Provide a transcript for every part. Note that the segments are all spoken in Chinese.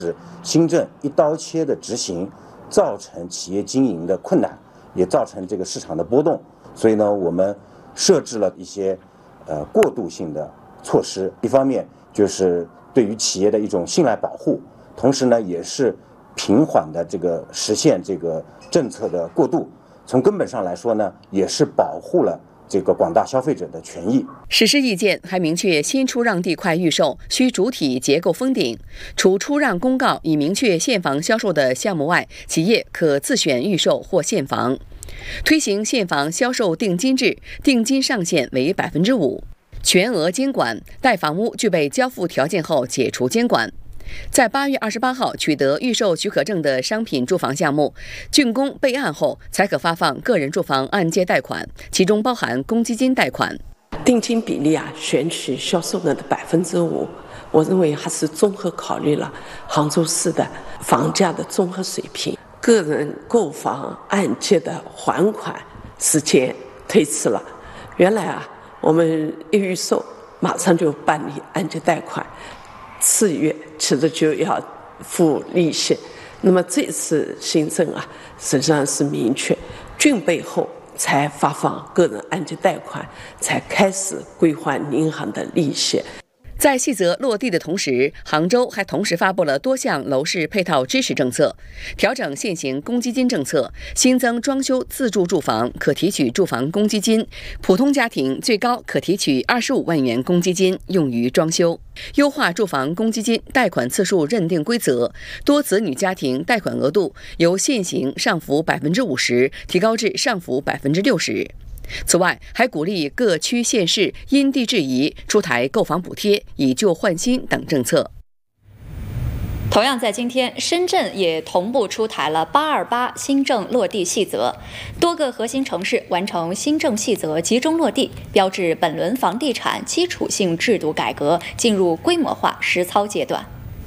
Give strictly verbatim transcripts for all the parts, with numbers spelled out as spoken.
新政一刀切的执行，造成企业经营的困难，也造成这个市场的波动。所以呢，我们设置了一些呃过渡性的措施，一方面就是对于企业的一种信赖保护，同时呢，也是平缓的这个实现这个政策的过渡。从根本上来说呢，也是保护了这个广大消费者的权益。 实施意见还明确，新出让地块预售需主体结构封顶，除出让公告已明确现房销售的项目外，企业可自选预售或现房。推行现房销售定金制，定金上限为百分之五，全额监管，待房屋具备交付条件后解除监管。在八月二十八号取得预售许可证的商品住房项目，竣工备案后才可发放个人住房按揭贷款，其中包含公积金贷款。 定金比例啊，选取销售额的百分之五，我认为还是综合考虑了杭州市的房价的综合水平，个人购房按揭的还款时间推迟了。原来啊，我们一预售马上就办理按揭贷款，次月其实就要付利息。那么这次新政啊，实际上是明确竣备后才发放个人按揭贷款，才开始归还银行的利息。 在细则落地的同时，杭州还同时发布了多项楼市配套支持政策，调整现行公积金政策，新增装修自住住房可提取住房公积金，普通家庭最高可提取二十五万元公积金用于装修，优化住房公积金贷款次数认定规则，多子女家庭贷款额度由现行上浮百分之五十提高至上浮百分之六十。此外，还鼓励各区县市因地制宜出台购房补贴、以旧换新等政策。 同样在今天，深圳也同步出台了八二八新政落地细则，多个核心城市完成新政细则集中落地，标志本轮房地产基础性制度改革进入规模化实操阶段。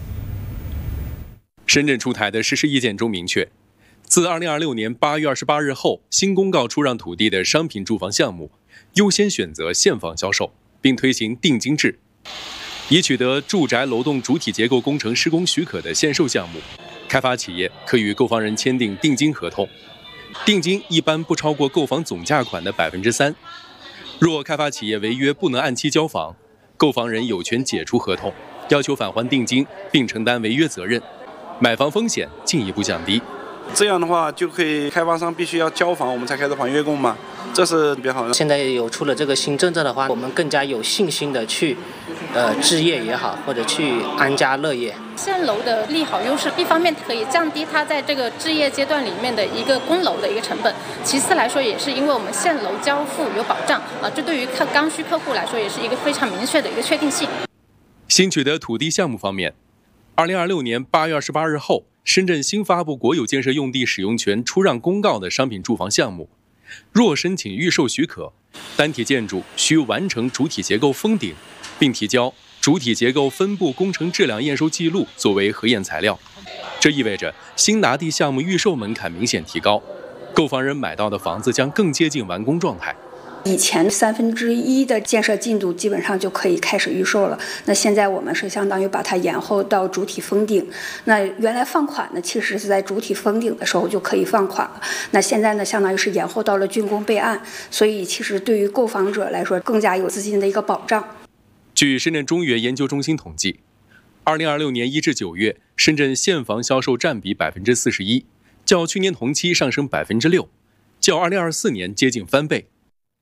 深圳出台的实施意见中明确，自二零二六年八月二十八日后，新公告出让土地的商品住房项目，优先选择现房销售，并推行定金制。已取得住宅楼栋主体结构工程施工许可的限售项目，开发企业可与购房人签订定金合同，定金一般不超过购房总价款的百分之三。若开发企业违约不能按期交房，购房人有权解除合同，要求返还定金，并承担违约责任，买房风险进一步降低。 这样的话，就可以开发商必须要交房，我们才开始还月供嘛，这是比较好的。 现在有出了这个新政策的话，我们更加有信心的去，呃，置业也好，或者去安家乐业。 现楼的利好优势，一方面可以降低它在这个置业阶段里面的一个供楼的一个成本，其次来说也是因为我们现楼交付有保障啊，这对于客刚需客户来说也是一个非常明确的一个确定性。 新取得土地项目方面，二零二六年八月二十八日后，深圳新发布国有建设用地使用权出让公告的商品住房项目，若申请预售许可，单体建筑需完成主体结构封顶，并提交主体结构分布工程质量验收记录作为核验材料。这意味着新拿地项目预售门槛明显提高，购房人买到的房子将更接近完工状态。 以前三分之一的建设进度基本上就可以开始预售了，那现在我们是相当于把它延后到主体封顶。那原来放款呢，其实是在主体封顶的时候就可以放款了，那现在呢，相当于是延后到了竣工备案，所以其实对于购房者来说更加有资金的一个保障。 据深圳中原研究中心统计，二零二六年一至九月，深圳现房销售占比百分之四十一，较去年同期上升百分之六，较二零二四年接近翻倍。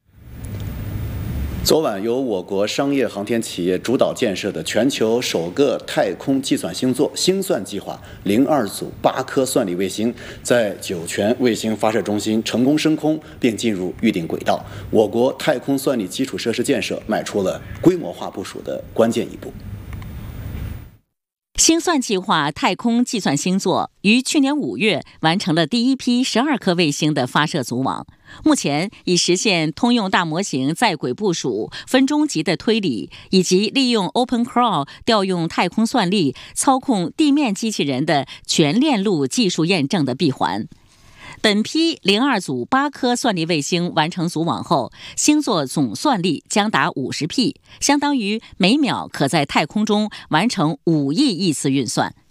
昨晚，由我国商业航天企业主导建设的全球首个太空计算星座星算计划零二组八颗算力卫星在酒泉卫星发射中心成功升空并进入预定轨道，我国太空算力基础设施建设迈出了规模化部署的关键一步。 星算计划太空计算星座于去年五月完成了第一批十二颗卫星的发射组网，目前已实现通用大模型在轨部署、分钟级的推理，以及利用 OpenCrawl 调用太空算力操控地面机器人的全链路技术验证的闭环。本批零二组八颗算力卫星完成组网后，星座总算力将达五十 P， 相当于每秒可在太空中完成五亿亿次运算。